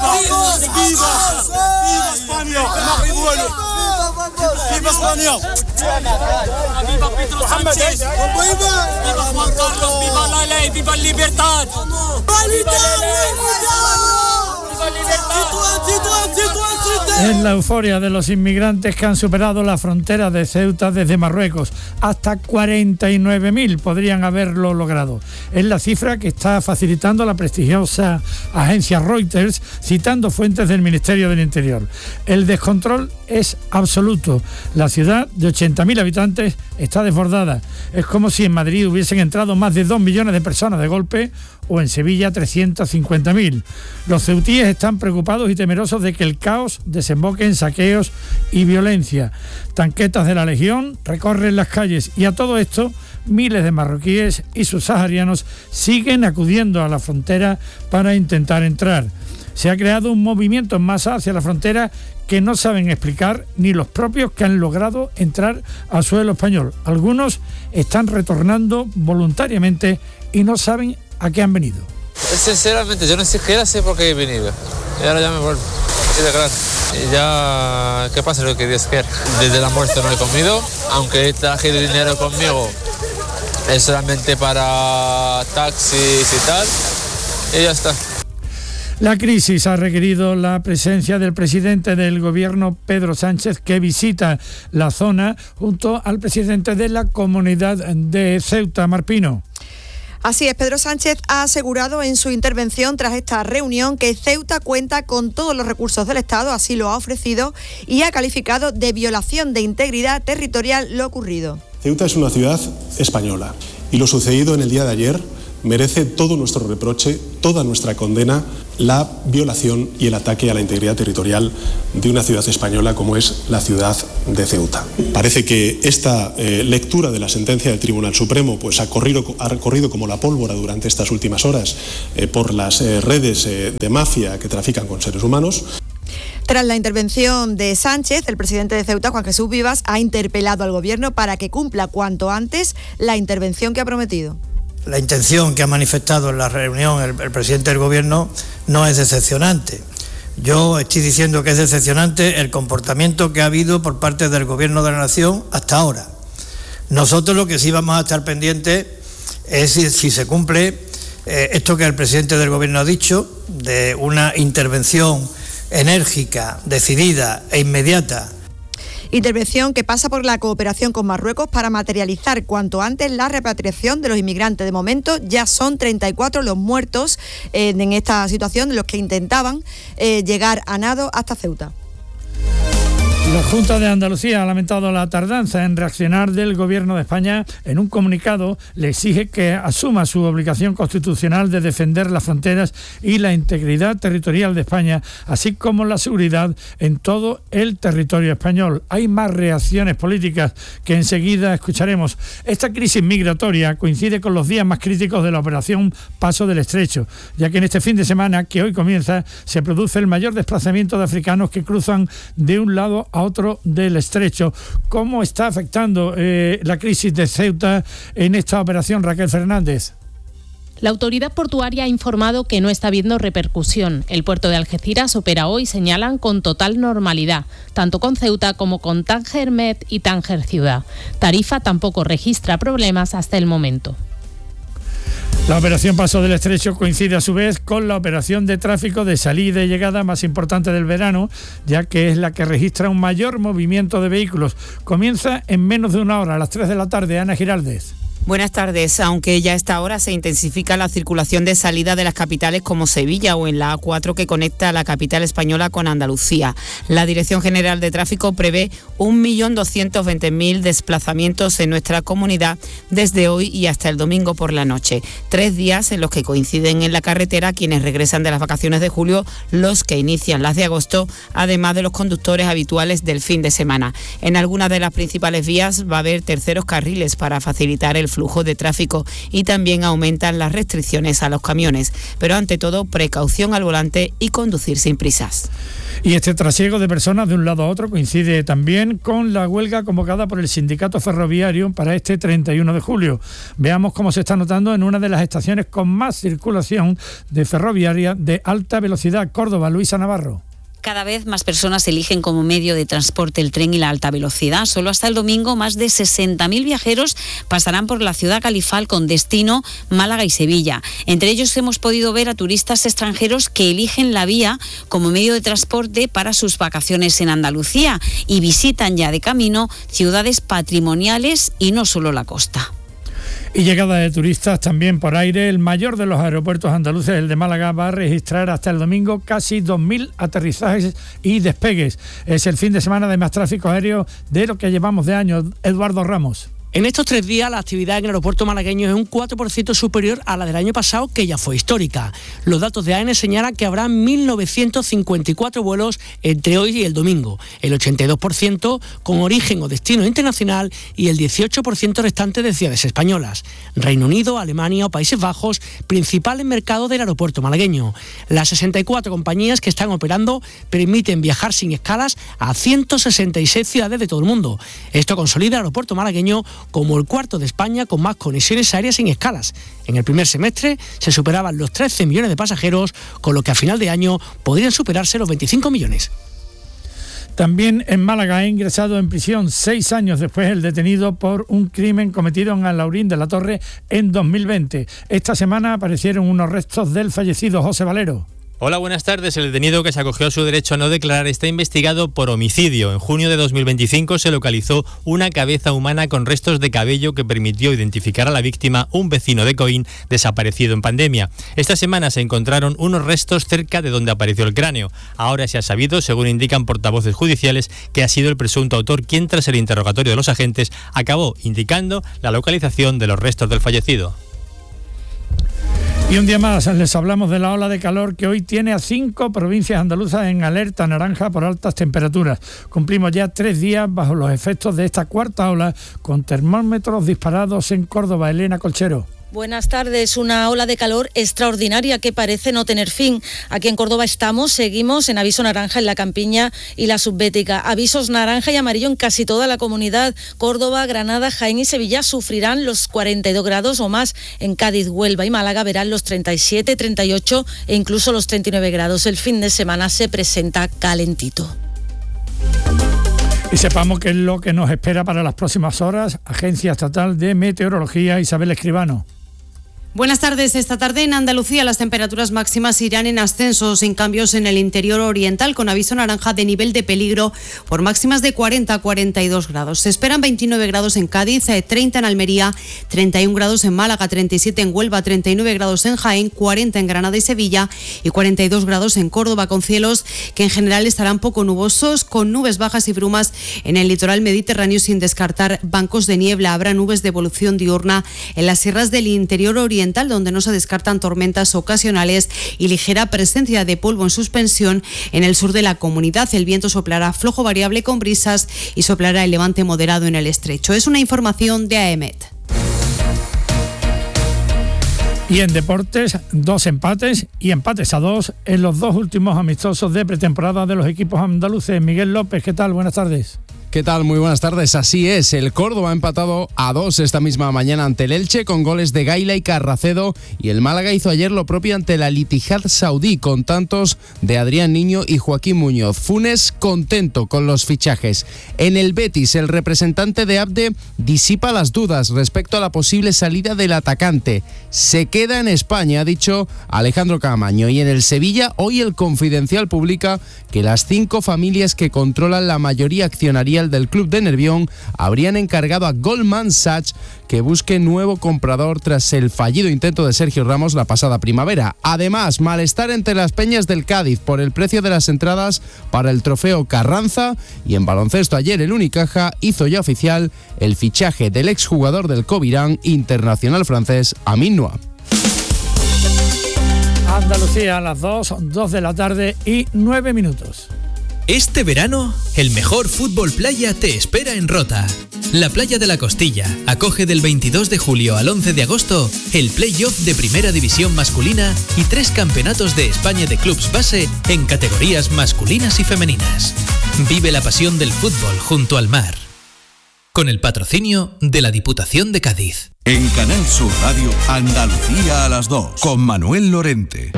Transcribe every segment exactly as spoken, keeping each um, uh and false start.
¡Viva España! ¡Viva España! ¡Viva Pedro Sánchez! ¡Viva Juan Carlos! ¡Viva la ley! ¡Viva la libertad! ¡Viva la ley! ¡Viva la libertad! Es la euforia de los inmigrantes que han superado la frontera de Ceuta desde Marruecos. Hasta cuarenta y nueve mil podrían haberlo logrado. Es la cifra que está facilitando la prestigiosa agencia Reuters, citando fuentes del Ministerio del Interior. El descontrol es absoluto. La ciudad, de ochenta mil habitantes, está desbordada. Es como si en Madrid hubiesen entrado más de dos millones de personas de golpe, o en Sevilla trescientos cincuenta mil. Los ceutíes están preocupados y temerosos de que el caos desemboque en saqueos y violencia. Tanquetas de la Legión recorren las calles y a todo esto miles de marroquíes y subsaharianos siguen acudiendo a la frontera para intentar entrar. Se ha creado un movimiento en masa hacia la frontera que no saben explicar ni los propios que han logrado entrar a suelo español. Algunos están retornando voluntariamente y no saben a qué han venido. Sinceramente, yo ni siquiera sé por qué he venido. Y ahora ya me vuelvo. Así de grande. Y ya, ¿qué pasa? Lo que Dios quiera. Desde la muerte no he comido, aunque traje de dinero conmigo, es solamente para taxis y tal. Y ya está. La crisis ha requerido la presencia del presidente del gobierno, Pedro Sánchez, que visita la zona junto al presidente de la comunidad de Ceuta, Marpino. Así es, Pedro Sánchez ha asegurado en su intervención tras esta reunión que Ceuta cuenta con todos los recursos del Estado, así lo ha ofrecido, y ha calificado de violación de integridad territorial lo ocurrido. Ceuta es una ciudad española y lo sucedido en el día de ayer merece todo nuestro reproche, toda nuestra condena, la violación y el ataque a la integridad territorial de una ciudad española como es la ciudad de Ceuta. Parece que esta eh, lectura de la sentencia del Tribunal Supremo pues, ha, corrido, ha corrido como la pólvora durante estas últimas horas eh, por las eh, redes eh, de mafia que trafican con seres humanos. Tras la intervención de Sánchez, el presidente de Ceuta, Juan Jesús Vivas, ha interpelado al Gobierno para que cumpla cuanto antes la intervención que ha prometido. La intención que ha manifestado en la reunión el, el presidente del Gobierno no es decepcionante. Yo estoy diciendo que es decepcionante el comportamiento que ha habido por parte del Gobierno de la Nación hasta ahora. Nosotros lo que sí vamos a estar pendientes es si, si se cumple eh, esto que el presidente del Gobierno ha dicho, de una intervención enérgica, decidida e inmediata. Intervención que pasa por la cooperación con Marruecos para materializar cuanto antes la repatriación de los inmigrantes. De momento ya son treinta y cuatro los muertos eh, en esta situación, de los que intentaban eh, llegar a nado hasta Ceuta. La Junta de Andalucía ha lamentado la tardanza en reaccionar del Gobierno de España. En un comunicado le exige que asuma su obligación constitucional de defender las fronteras y la integridad territorial de España, así como la seguridad en todo el territorio español. Hay más reacciones políticas que enseguida escucharemos. Esta crisis migratoria coincide con los días más críticos de la operación Paso del Estrecho, ya que en este fin de semana, que hoy comienza, se produce el mayor desplazamiento de africanos que cruzan de un lado a otro del estrecho. ¿Cómo está afectando eh, la crisis de Ceuta en esta operación, Raquel Fernández? La autoridad portuaria ha informado que no está habiendo repercusión. El puerto de Algeciras opera hoy, señalan, con total normalidad, tanto con Ceuta como con Tánger Med y Tánger Ciudad. Tarifa tampoco registra problemas hasta el momento. La operación Paso del Estrecho coincide a su vez con la operación de tráfico de salida y llegada más importante del verano, ya que es la que registra un mayor movimiento de vehículos. Comienza en menos de una hora, a las tres de la tarde. Ana Giraldez. Buenas tardes. Aunque ya a esta hora se intensifica la circulación de salida de las capitales como Sevilla o en la A cuatro que conecta a la capital española con Andalucía. La Dirección General de Tráfico prevé un millón doscientos veinte mil desplazamientos en nuestra comunidad desde hoy y hasta el domingo por la noche. Tres días en los que coinciden en la carretera quienes regresan de las vacaciones de julio, los que inician las de agosto, además de los conductores habituales del fin de semana. En algunas de las principales vías va a haber terceros carriles para facilitar el flujo de tráfico y también aumentan las restricciones a los camiones. Pero ante todo, precaución al volante y conducir sin prisas. Y este trasiego de personas de un lado a otro coincide también con la huelga convocada por el sindicato ferroviario para este treinta y uno de julio. Veamos cómo se está notando en una de las estaciones con más circulación de ferroviaria de alta velocidad, Córdoba. Luisa Navarro. Cada vez más personas eligen como medio de transporte el tren y la alta velocidad. Solo hasta el domingo más de sesenta mil viajeros pasarán por la ciudad califal con destino Málaga y Sevilla. Entre ellos hemos podido ver a turistas extranjeros que eligen la vía como medio de transporte para sus vacaciones en Andalucía y visitan ya de camino ciudades patrimoniales y no solo la costa. Y llegada de turistas también por aire. El mayor de los aeropuertos andaluces, el de Málaga, va a registrar hasta el domingo casi dos mil aterrizajes y despegues. Es el fin de semana de más tráfico aéreo de lo que llevamos de año. Eduardo Ramos. En estos tres días la actividad en el aeropuerto malagueño es un cuatro por ciento superior a la del año pasado, que ya fue histórica. Los datos de A E N A señalan que habrá mil novecientos cincuenta y cuatro vuelos entre hoy y el domingo, el ochenta y dos por ciento con origen o destino internacional y el dieciocho por ciento restante de ciudades españolas. Reino Unido, Alemania o Países Bajos, principales mercados del aeropuerto malagueño. Las sesenta y cuatro compañías que están operando permiten viajar sin escalas a ciento sesenta y seis ciudades de todo el mundo. Esto consolida el aeropuerto malagueño como el cuarto de España con más conexiones aéreas sin escalas. En el primer semestre se superaban los trece millones de pasajeros, con lo que a final de año podrían superarse los veinticinco millones. También en Málaga ha ingresado en prisión seis años después el detenido por un crimen cometido en Alaurín de la Torre en dos mil veinte. Esta semana aparecieron unos restos del fallecido José Valero. Hola, buenas tardes. El detenido, que se acogió a su derecho a no declarar, está investigado por homicidio. En junio de dos mil veinticinco se localizó una cabeza humana con restos de cabello que permitió identificar a la víctima, un vecino de Coín desaparecido en pandemia. Esta semana se encontraron unos restos cerca de donde apareció el cráneo. Ahora se ha sabido, según indican portavoces judiciales, que ha sido el presunto autor quien, tras el interrogatorio de los agentes, acabó indicando la localización de los restos del fallecido. Y un día más les hablamos de la ola de calor que hoy tiene a cinco provincias andaluzas en alerta naranja por altas temperaturas. Cumplimos ya tres días bajo los efectos de esta cuarta ola, con termómetros disparados en Córdoba. Elena Colchero. Buenas tardes. Una ola de calor extraordinaria que parece no tener fin. Aquí en Córdoba estamos, seguimos en aviso naranja en la Campiña y la Subbética. Avisos naranja y amarillo en casi toda la comunidad. Córdoba, Granada, Jaén y Sevilla sufrirán los cuarenta y dos grados o más. En Cádiz, Huelva y Málaga verán los treinta y siete, treinta y ocho e incluso los treinta y nueve grados. El fin de semana se presenta calentito. Y sepamos qué es lo que nos espera para las próximas horas. Agencia Estatal de Meteorología, Isabel Escribano. Buenas tardes. Esta tarde en Andalucía las temperaturas máximas irán en ascenso, sin cambios en el interior oriental, con aviso naranja de nivel de peligro por máximas de cuarenta a cuarenta y dos grados. Se esperan veintinueve grados en Cádiz, treinta en Almería, treinta y un grados en Málaga, treinta y siete en Huelva, treinta y nueve grados en Jaén, cuarenta en Granada y Sevilla y cuarenta y dos grados en Córdoba, con cielos que en general estarán poco nubosos, con nubes bajas y brumas en el litoral mediterráneo, sin descartar bancos de niebla. Habrá nubes de evolución diurna en las sierras del interior oriental, donde no se descartan tormentas ocasionales y ligera presencia de polvo en suspensión en el sur de la comunidad. El viento soplará flojo variable con brisas y soplará el levante moderado en el estrecho. Es una información de A E M E T. Y en deportes, dos empates y empates a dos en los dos últimos amistosos de pretemporada de los equipos andaluces. Miguel López, ¿qué tal? Buenas tardes. ¿Qué tal? Muy buenas tardes. Así es, el Córdoba ha empatado a dos esta misma mañana ante el Elche con goles de Gaila y Carracedo, y el Málaga hizo ayer lo propio ante el Al-Ittihad saudí con tantos de Adrián Niño y Joaquín Muñoz. Funes contento con los fichajes. En el Betis, el representante de Abde disipa las dudas respecto a la posible salida del atacante. Se queda en España, ha dicho Alejandro Caamaño. Y en el Sevilla, hoy el Confidencial publica que las cinco familias que controlan la mayoría accionaria del club de Nervión habrían encargado a Goldman Sachs que busque nuevo comprador tras el fallido intento de Sergio Ramos la pasada primavera. Además, malestar entre las peñas del Cádiz por el precio de las entradas para el trofeo Carranza. Y en baloncesto, ayer el Unicaja hizo ya oficial el fichaje del exjugador del Covirán, internacional francés Amin Noah. Andalucía a las dos, dos de la tarde y nueve minutos. Este verano, el mejor fútbol playa te espera en Rota. La Playa de la Costilla acoge del veintidós de julio al once de agosto el play-off de Primera División masculina y tres campeonatos de España de clubs base en categorías masculinas y femeninas. Vive la pasión del fútbol junto al mar. Con el patrocinio de la Diputación de Cádiz. En Canal Sur Radio, Andalucía a las dos, con Manuel Lorente.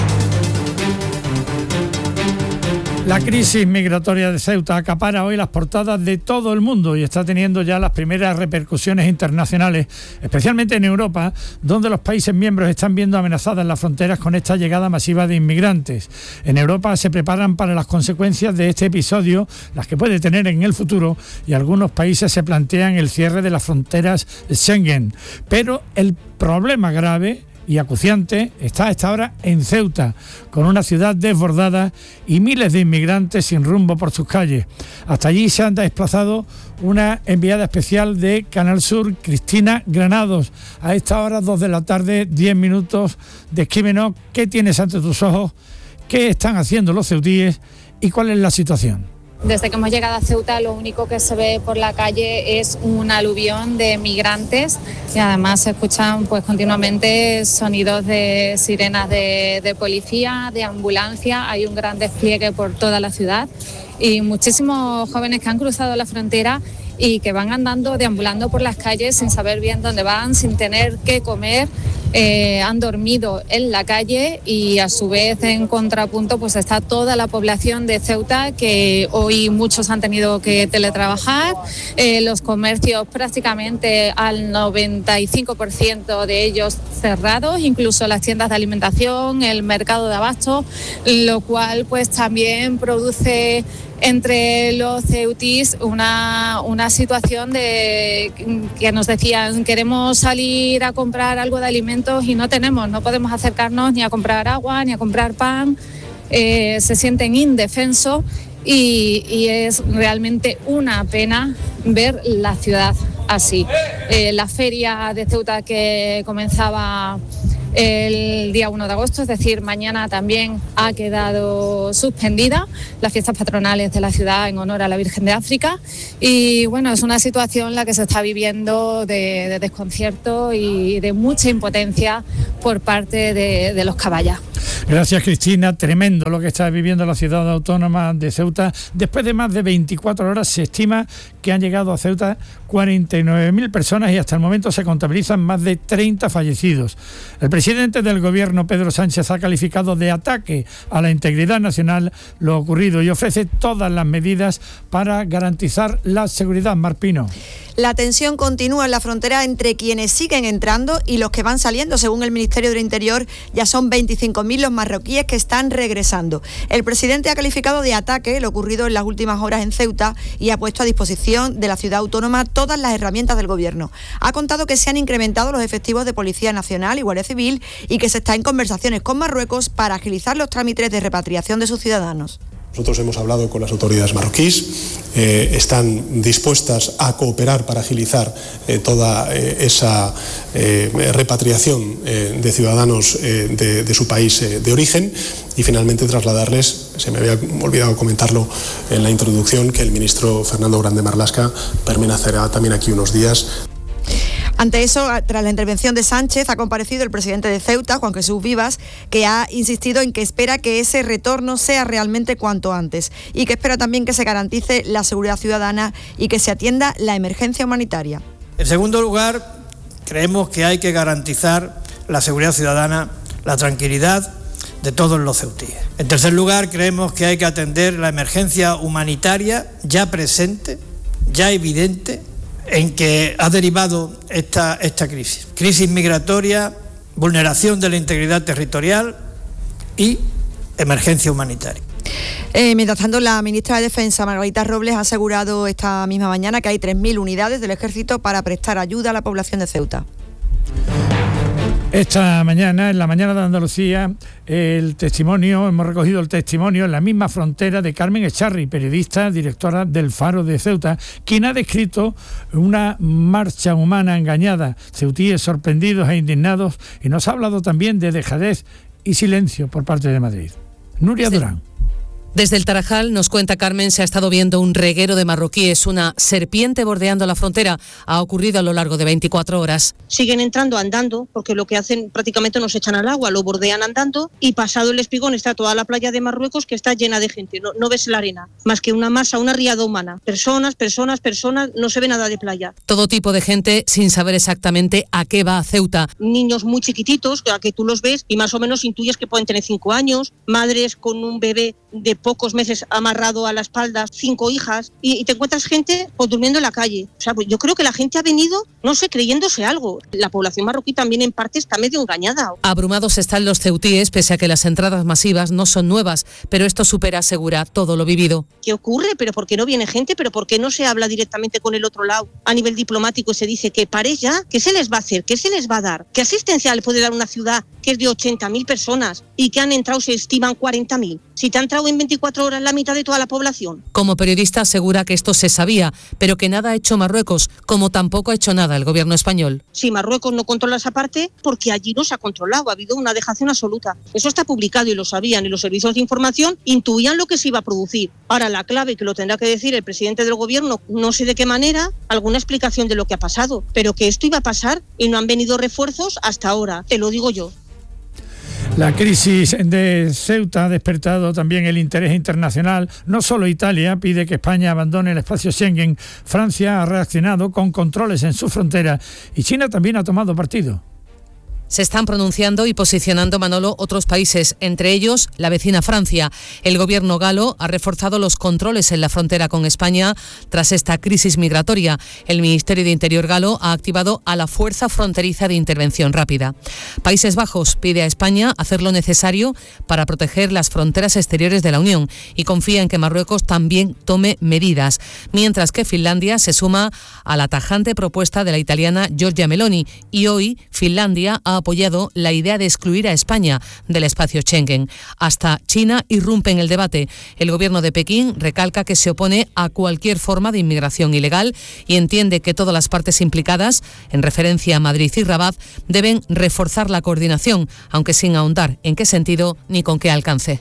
La crisis migratoria de Ceuta acapara hoy las portadas de todo el mundo y está teniendo ya las primeras repercusiones internacionales, especialmente en Europa, donde los países miembros están viendo amenazadas las fronteras con esta llegada masiva de inmigrantes. En Europa se preparan para las consecuencias de este episodio, las que puede tener en el futuro, y algunos países se plantean el cierre de las fronteras Schengen. Pero el problema grave y acuciante está a esta hora en Ceuta, con una ciudad desbordada y miles de inmigrantes sin rumbo por sus calles. Hasta allí se han desplazado una enviada especial de Canal Sur, Cristina Granados. A esta hora, dos de la tarde, diez minutos. Descríbenos qué tienes ante tus ojos, qué están haciendo los ceutíes y cuál es la situación. Desde que hemos llegado a Ceuta, lo único que se ve por la calle es un aluvión de migrantes y además se escuchan pues continuamente sonidos de sirenas de, de policía, de ambulancia. Hay un gran despliegue por toda la ciudad y muchísimos jóvenes que han cruzado la frontera y que van andando, deambulando por las calles sin saber bien dónde van, sin tener qué comer. Eh, han dormido en la calle y a su vez en contrapunto pues está toda la población de Ceuta, que hoy muchos han tenido que teletrabajar, eh, los comercios prácticamente al noventa y cinco por ciento de ellos cerrados, incluso las tiendas de alimentación, el mercado de abastos, lo cual pues también produce entre los ceutíes una, una situación de que nos decían: queremos salir a comprar algo de alimentos y no tenemos, no podemos acercarnos ni a comprar agua ni a comprar pan, eh, se sienten indefensos y, y es realmente una pena ver la ciudad así. Eh, la feria de Ceuta, que comenzaba el día uno de agosto, es decir, mañana, también ha quedado suspendida, las fiestas patronales de la ciudad en honor a la Virgen de África, y bueno, es una situación la que se está viviendo de, de desconcierto y de mucha impotencia por parte de, de los caballas. Gracias, Cristina. Tremendo lo que está viviendo la ciudad autónoma de Ceuta. Después de más de veinticuatro horas se estima que han llegado a Ceuta cuarenta y nueve mil personas y hasta el momento se contabilizan más de treinta fallecidos. El presidente del gobierno, Pedro Sánchez, ha calificado de ataque a la integridad nacional lo ocurrido y ofrece todas las medidas para garantizar la seguridad. Marpino. La tensión continúa en la frontera entre quienes siguen entrando y los que van saliendo. Según el Ministerio del Interior, ya son veinticinco mil los marroquíes que están regresando. El presidente ha calificado de ataque lo ocurrido en las últimas horas en Ceuta y ha puesto a disposición de la ciudad autónoma todas las herramientas del gobierno. Ha contado que se han incrementado los efectivos de Policía Nacional y Guardia Civil y que se está en conversaciones con Marruecos para agilizar los trámites de repatriación de sus ciudadanos. Nosotros hemos hablado con las autoridades marroquíes, eh, están dispuestas a cooperar para agilizar eh, toda eh, esa eh, repatriación eh, de ciudadanos eh, de, de su país eh, de origen, y finalmente trasladarles, se me había olvidado comentarlo en la introducción, que el ministro Fernando Grande Marlaska permanecerá también aquí unos días. Ante eso, tras la intervención de Sánchez, ha comparecido el presidente de Ceuta, Juan Jesús Vivas, que ha insistido en que espera que ese retorno sea realmente cuanto antes y que espera también que se garantice la seguridad ciudadana y que se atienda la emergencia humanitaria. En segundo lugar, creemos que hay que garantizar la seguridad ciudadana, la tranquilidad de todos los ceutíes. En tercer lugar, creemos que hay que atender la emergencia humanitaria ya presente, ya evidente, en que ha derivado esta, esta crisis. Crisis migratoria, vulneración de la integridad territorial y emergencia humanitaria. Eh, mientras tanto, la ministra de Defensa, Margarita Robles, ha asegurado esta misma mañana que hay tres mil unidades del Ejército para prestar ayuda a la población de Ceuta. Esta mañana, en la mañana de Andalucía, el testimonio, hemos recogido el testimonio en la misma frontera de Carmen Echarri, periodista, directora del Faro de Ceuta, quien ha descrito una marcha humana engañada, ceutíes sorprendidos e indignados, y nos ha hablado también de dejadez y silencio por parte de Madrid. Nuria Durán. Desde el Tarajal, nos cuenta Carmen, se ha estado viendo un reguero de marroquíes, una serpiente bordeando la frontera. Ha ocurrido a lo largo de veinticuatro horas. Siguen entrando andando, porque lo que hacen prácticamente no se echan al agua, lo bordean andando, y pasado el Espigón está toda la playa de Marruecos que está llena de gente. No, no ves la arena, más que una masa, una riada humana. Personas, personas, personas, no se ve nada de playa. Todo tipo de gente sin saber exactamente a qué va a Ceuta. Niños muy chiquititos, a que tú los ves y más o menos intuyes que pueden tener cinco años, madres con un bebé de pocos meses amarrado a la espalda, cinco hijas, y, y te encuentras gente pues, durmiendo en la calle. O sea, pues yo creo que la gente ha venido, no sé, creyéndose algo. La población marroquí también en parte está medio engañada. Abrumados están los ceutíes, pese a que las entradas masivas no son nuevas, pero esto supera, asegura, todo lo vivido. ¿Qué ocurre? ¿Pero por qué no viene gente? ¿Pero por qué no se habla directamente con el otro lado a nivel diplomático y se dice que pare ya? ¿Qué se les va a hacer? ¿Qué se les va a dar? ¿Qué asistencia le puede dar una ciudad que es de ochenta mil personas y que han entrado, se estiman cuarenta mil? Si te ha entrado en veinticuatro horas la mitad de toda la población. Como periodista asegura que esto se sabía, pero que nada ha hecho Marruecos, como tampoco ha hecho nada el gobierno español. Si Marruecos no controla esa parte, porque allí no se ha controlado, ha habido una dejación absoluta. Eso está publicado y lo sabían, y los servicios de información intuían lo que se iba a producir. Ahora la clave, que lo tendrá que decir el presidente del gobierno, no sé de qué manera, alguna explicación de lo que ha pasado, pero que esto iba a pasar y no han venido refuerzos hasta ahora, te lo digo yo. La crisis de Ceuta ha despertado también el interés internacional. No solo Italia pide que España abandone el espacio Schengen, Francia ha reaccionado con controles en su frontera y China también ha tomado partido. Se están pronunciando y posicionando, Manolo, otros países, entre ellos la vecina Francia. El gobierno galo ha reforzado los controles en la frontera con España tras esta crisis migratoria. El Ministerio de Interior galo ha activado a la Fuerza Fronteriza de Intervención Rápida. Países Bajos pide a España hacer lo necesario para proteger las fronteras exteriores de la Unión y confía en que Marruecos también tome medidas, mientras que Finlandia se suma a la tajante propuesta de la italiana Giorgia Meloni y hoy Finlandia ha apoyado la idea de excluir a España del espacio Schengen. Hasta China irrumpe en el debate. El gobierno de Pekín recalca que se opone a cualquier forma de inmigración ilegal y entiende que todas las partes implicadas, en referencia a Madrid y Rabat, deben reforzar la coordinación, aunque sin ahondar en qué sentido ni con qué alcance.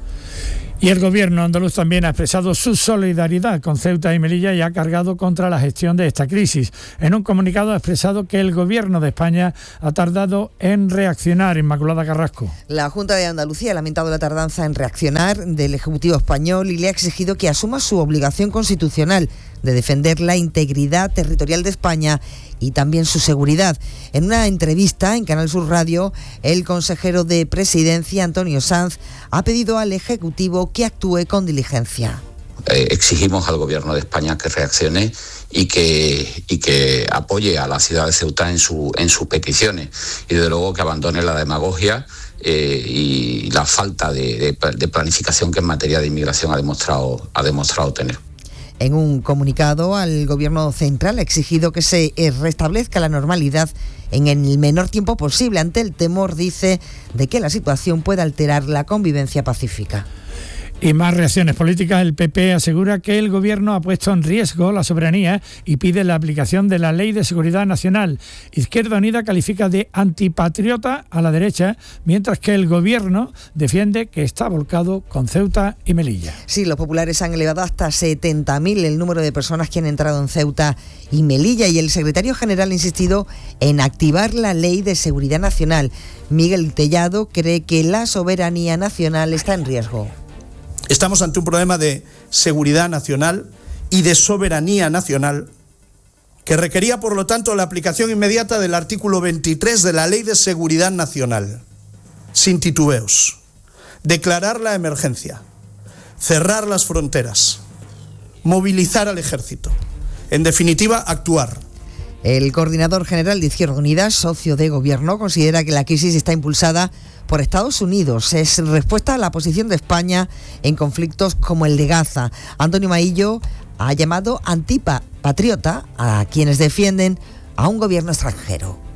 Y el gobierno andaluz también ha expresado su solidaridad con Ceuta y Melilla y ha cargado contra la gestión de esta crisis. En un comunicado ha expresado que el gobierno de España ha tardado en reaccionar. Inmaculada Carrasco. La Junta de Andalucía ha lamentado la tardanza en reaccionar del Ejecutivo español y le ha exigido que asuma su obligación constitucional de defender la integridad territorial de España y también su seguridad. En una entrevista en Canal Sur Radio, el consejero de Presidencia, Antonio Sanz, ha pedido al Ejecutivo que actúe con diligencia. Eh, exigimos al Gobierno de España que reaccione y que, y que apoye a la ciudad de Ceuta en, su, en sus peticiones y desde luego que abandone la demagogia eh, y la falta de, de, de planificación que en materia de inmigración ha demostrado, ha demostrado tener. En un comunicado, al Gobierno central ha exigido que se restablezca la normalidad en el menor tiempo posible, ante el temor, dice, de que la situación pueda alterar la convivencia pacífica. Y más reacciones políticas. El P P asegura que el gobierno ha puesto en riesgo la soberanía y pide la aplicación de la Ley de Seguridad Nacional. Izquierda Unida califica de antipatriota a la derecha, mientras que el gobierno defiende que está volcado con Ceuta y Melilla. Sí, los populares han elevado hasta setenta mil el número de personas que han entrado en Ceuta y Melilla y el secretario general ha insistido en activar la Ley de Seguridad Nacional. Miguel Tellado cree que la soberanía nacional está en riesgo. Estamos ante un problema de seguridad nacional y de soberanía nacional que requería, por lo tanto, la aplicación inmediata del artículo veintitrés de la Ley de Seguridad Nacional, sin titubeos, declarar la emergencia, cerrar las fronteras, movilizar al ejército, en definitiva, actuar. El coordinador general de Izquierda Unida, socio de gobierno, considera que la crisis está impulsada por Estados Unidos. Es respuesta a la posición de España en conflictos como el de Gaza. Antonio Maillo ha llamado antipatriota a quienes defienden a un gobierno extranjero.